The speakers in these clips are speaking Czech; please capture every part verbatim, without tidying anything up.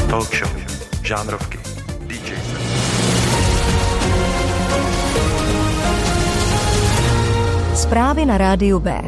Talk show, žánrovky, dý džej set. Zprávy na rádiu B.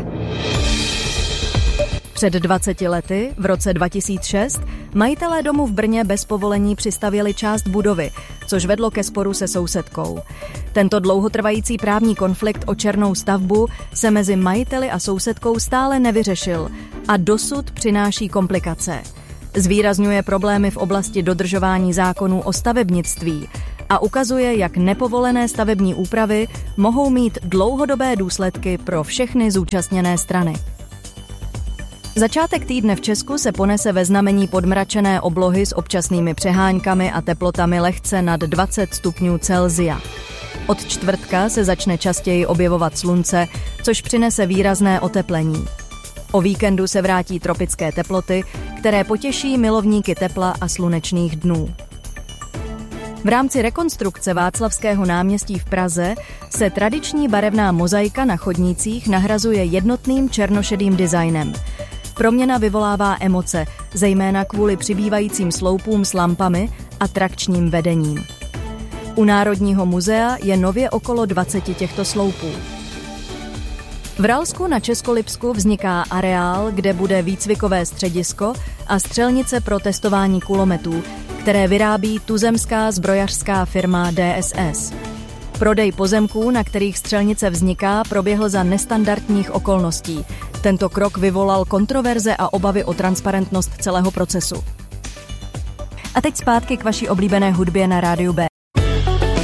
Před dvaceti lety, v roce dva tisíce šest, majitelé domu v Brně bez povolení přistavěli část budovy, což vedlo ke sporu se sousedkou. Tento dlouhotrvající právní konflikt o černou stavbu se mezi majiteli a sousedkou stále nevyřešil a dosud přináší komplikace. Zvýrazňuje problémy v oblasti dodržování zákonů o stavebnictví a ukazuje, jak nepovolené stavební úpravy mohou mít dlouhodobé důsledky pro všechny zúčastněné strany. Začátek týdne v Česku se ponese ve znamení podmračené oblohy s občasnými přeháňkami a teplotami lehce nad dvacet stupňů Celsia. Od čtvrtka se začne častěji objevovat slunce, což přinese výrazné oteplení. O víkendu se vrátí tropické teploty, které potěší milovníky tepla a slunečných dnů. V rámci rekonstrukce Václavského náměstí v Praze se tradiční barevná mozaika na chodnících nahrazuje jednotným černošedým designem. Proměna vyvolává emoce, zejména kvůli přibývajícím sloupům s lampami a trakčním vedením. U Národního muzea je nově okolo dvaceti těchto sloupů. V Ralsku na Českolipsku vzniká areál, kde bude výcvikové středisko a střelnice pro testování kulometů, které vyrábí tuzemská zbrojařská firma D S S. Prodej pozemků, na kterých střelnice vzniká, proběhl za nestandardních okolností. Tento krok vyvolal kontroverze a obavy o transparentnost celého procesu. A teď zpátky k vaší oblíbené hudbě na rádiu B.